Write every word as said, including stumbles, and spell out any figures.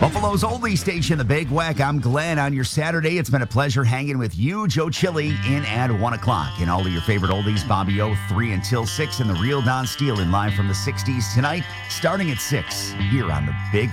Buffalo's only station, The Big Wack. I'm Glenn on your Saturday. It's been a pleasure hanging with you, Joe Chili, in at one o'clock. And all of your favorite oldies, Bobby O, three until six, and the real Don Steele in live from the sixties tonight, starting at six, here on The Big